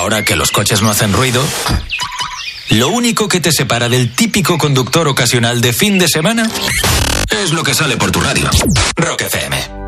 Ahora que los coches no hacen ruido, lo único que te separa del típico conductor ocasional de fin de semana es lo que sale por tu radio. Rock FM.